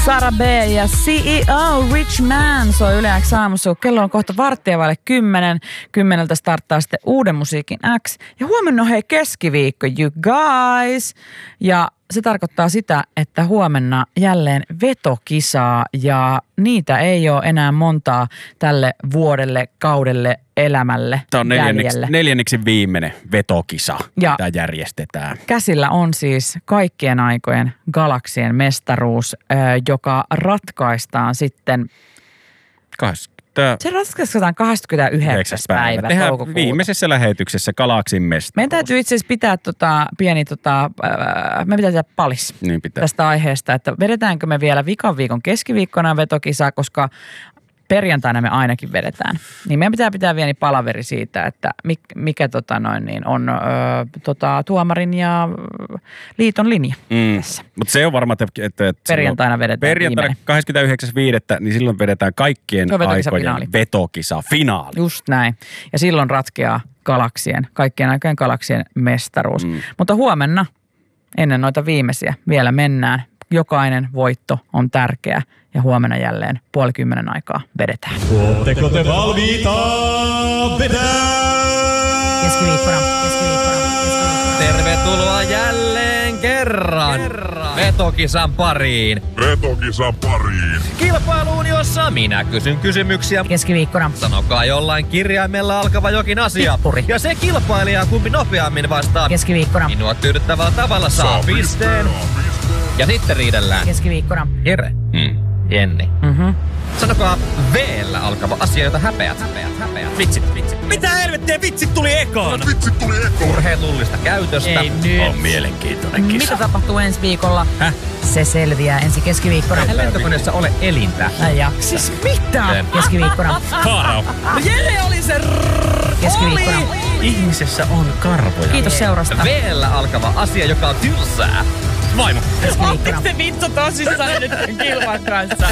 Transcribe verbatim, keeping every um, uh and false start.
Sara B ja C E O Rich Man soi Yle X aamussa. Kello on kohta varttia vaille kymmenen. Kymmeneltä starttaa sitten Uuden musiikin X. Ja huomenna on hei keskiviikko, you guys. Ja se tarkoittaa sitä, että huomenna jälleen vetokisaa ja niitä ei ole enää montaa tälle vuodelle, kaudelle, elämälle, Tämä on neljänneksi, neljänneksi viimeinen vetokisa, ja mitä järjestetään. Käsillä on siis kaikkien aikojen galaksien mestaruus, joka ratkaistaan sitten... kaksikymmentä Se ratkaistaan kahdeskymmenesyhdeksäs päivä Tehdään toukokuuta. Viimeisessä lähetyksessä galaksin mestaruus. Meidän täytyy itse asiassa pitää tota, pieni, tota, äh, me pitää tehdä palis niin pitää. tästä aiheesta, että vedetäänkö me vielä vikan viikon keskiviikkona vetokisaa, koska perjantaina me ainakin vedetään. Niin meidän pitää pitää pieni palaveri siitä, että mikä, mikä tota noin, niin on ö, tota, tuomarin ja liiton linja mm. tässä. Mutta se on varma, että, että perjantaina vedetään perjantaina kahdeskymmenesyhdeksäs viidettä niin silloin vedetään kaikkien aikojen vetokisa finaali. Just näin. Ja silloin ratkeaa galaksien, kaikkien aikojen galaksien mestaruus. Mm. Mutta huomenna ennen noita viimeisiä vielä mennään. Jokainen voitto on tärkeä ja huomenna jälleen puoli kymmenen aikaa vedetään. Oletteko te valmiita? Vedään! Keskiviikkona, keskiviikkona, keskiviikkona. Tervetuloa jälleen kerran, kerran. Vetokisan pariin. Vetokisan pariin. Kilpailuun, jossa minä kysyn kysymyksiä. Keskiviikkona. Sanokaa jollain kirjaimella alkava jokin asia. Pippuri. Ja se kilpailija, kumpi nopeammin vastaa keskiviikkona. Minua tyydyttävällä tavalla saa, saa pisteen. Ja sitten riidellään. Keskiviikkona. Jere. Hmm. Jenni. Mhm. Sanokaa V-llä alkava asia, jota häpeät. Häpeät, häpeät. Vitsit, vitsit. Mitä helvettiä vitsit tuli ekoon? Vitsit tuli ekoon. Urheilullista käytöstä. Ei nyt. On mielenkiintoinen kisa. Mitä tapahtuu ensi viikolla? Häh? Se selviää ensi keskiviikkona. Eihän lentokoneessa ole elintä. Mä jaksa. Siis mitä? Keskiviikkona. Faarao. Jere oli se rrrr. Keskiviikkona. Ihmisessä on karvoja. Kiitos seurasta. V-llä alkava asia, joka on tylsää. Vaimo. Keskiviikkona. Ootteko te vittu tosissaan nyt kilpan kanssa?